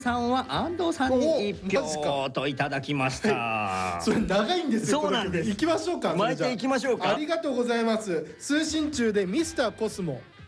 さんは安藤さんに一おマジ票かといただきました。 それ長いんですよ。 そうなんですこの曲行きましょうか。それじゃあ巻いていきましょうか。 ありがとうございます。通信中でミスターコスモ